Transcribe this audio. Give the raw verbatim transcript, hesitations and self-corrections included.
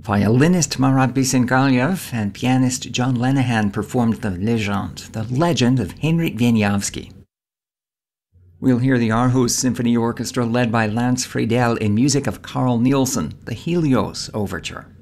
Violinist Marat Bisengaliev and pianist John Lenehan performed the Legende, the Legend of Henryk Wieniawski. We'll hear the Aarhus Symphony Orchestra led by Lance Friedel in music of Carl Nielsen, the Helios Overture.